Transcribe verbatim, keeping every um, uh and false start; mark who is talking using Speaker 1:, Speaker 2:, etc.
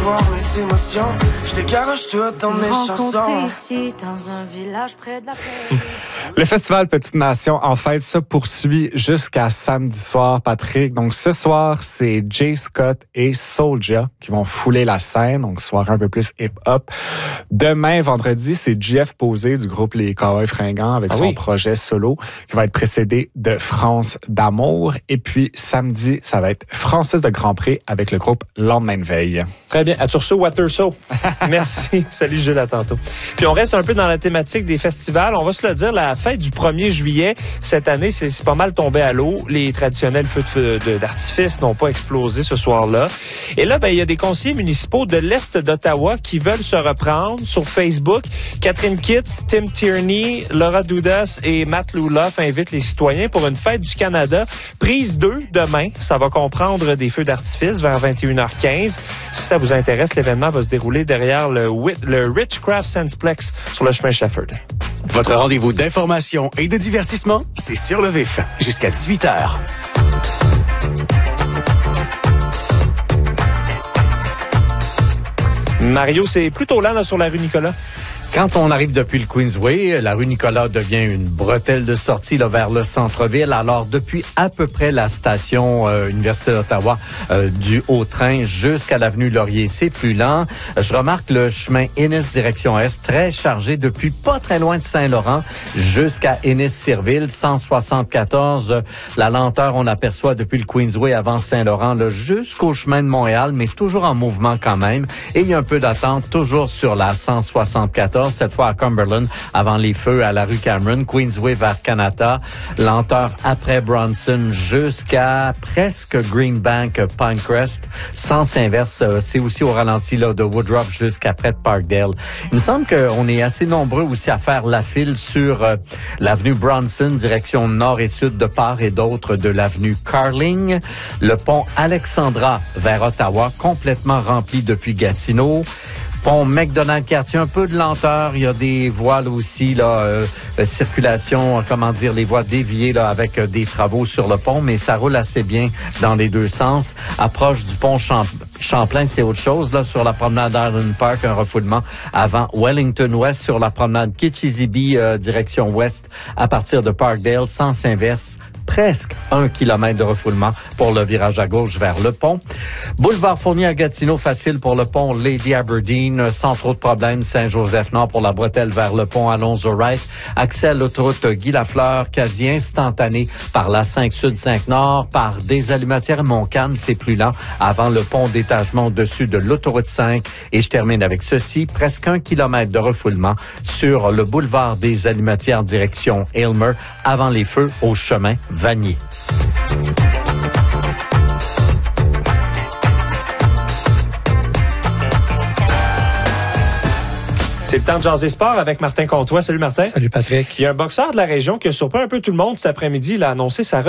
Speaker 1: voir mes émotions. Je les garoche toutes dans mes chansons.
Speaker 2: Ici, dans un village près de la plage.
Speaker 3: Le festival Petite Nation, en fait, se poursuit jusqu'à samedi soir, Patrick. Donc, ce soir, c'est Jay Scott et Soulja qui vont fouler la scène. Donc, soirée un peu plus hip-hop. Demain, vendredi, c'est J F Posé du groupe Les Cowboys Fringants avec ah son oui. projet solo qui va être précédé de France d'amour. Et puis, samedi, ça va être Francis de Grandpré avec le groupe Lendemain de veille.
Speaker 4: Très bien. As-tu reçu Waterso? Merci. Salut, Jules, à tantôt. Puis, on reste un peu dans la thématique des festivals. On va se le dire, la fête du premier juillet, cette année, c'est, c'est pas mal tombé à l'eau. Les traditionnels feux de feu de, d'artifice n'ont pas explosé ce soir-là. Et là, ben, il y a des conseillers municipaux de l'Est d'Ottawa qui veulent se reprendre sur Facebook. Catherine Kitts, Tim Tierney, Laura Doudas et Matt Luloff invitent les citoyens pour une fête du Canada. Prise deux demain. Ça va comprendre des feux d'artifice vers vingt et une heures quinze. Si ça vous intéresse, l'événement va se dérouler derrière le, le Richcraft Senseplex sur le chemin Shepherd.
Speaker 5: Votre rendez-vous d'information et de divertissement, c'est Sur le Vif, jusqu'à dix-huit heures.
Speaker 4: Mario, c'est plutôt là, là sur la rue Nicolas.
Speaker 6: Quand on arrive depuis le Queensway, la rue Nicolas devient une bretelle de sortie là, vers le centre-ville. Alors, depuis à peu près la station euh, Université d'Ottawa euh, du Haut-Train jusqu'à l'avenue Laurier, c'est plus lent. Je remarque le chemin Ennis direction Est, très chargé depuis pas très loin de Saint-Laurent jusqu'à Ennis-Cirville, cent soixante-quatorze. La lenteur, on aperçoit depuis le Queensway avant Saint-Laurent là, jusqu'au chemin de Montréal, mais toujours en mouvement quand même. Et il y a un peu d'attente toujours sur la cent soixante-quatorze. Cette fois à Cumberland, avant les feux à la rue Cameron, Queensway vers Kanata, lenteur après Bronson jusqu'à presque Greenbank, Pinecrest, sens inverse, c'est aussi au ralenti là de Woodruff jusqu'à près de Parkdale. Il me semble qu'on est assez nombreux aussi à faire la file sur euh, l'avenue Bronson, direction nord et sud de part et d'autre de l'avenue Carling, le pont Alexandra vers Ottawa, complètement rempli depuis Gatineau. Pont McDonald-Cartier, un peu de lenteur. Il y a des voies là aussi, là, euh, circulation, comment dire, les voies déviées là avec euh, des travaux sur le pont, mais ça roule assez bien dans les deux sens. Approche du pont Champ- Champlain, c'est autre chose. Là, sur la promenade Island Park, un refoulement avant Wellington West, sur la promenade Kitchizibee, euh, direction ouest, à partir de Parkdale, sens inverse. Presque un kilomètre de refoulement pour le virage à gauche vers le pont. Boulevard Fournier à Gatineau, facile pour le pont Lady Aberdeen, sans trop de problèmes. Saint-Joseph-Nord pour la bretelle vers le pont Alonzo-Wright. Accès à l'autoroute Guy-Lafleur, quasi instantané par la cinq Sud cinq Nord, par des Allumatières et Montcalm, c'est plus lent, avant le pont d'étagement au-dessus de l'autoroute cinq. Et je termine avec ceci, presque un kilomètre de refoulement sur le boulevard des Allumatières direction Aylmer, avant les feux au chemin Vanier.
Speaker 4: C'est le temps de jaser sport avec Martin Comtois. Salut Martin.
Speaker 7: Salut Patrick.
Speaker 4: Il y a un boxeur de la région qui a surpris un peu tout le monde cet après-midi. Il a annoncé sa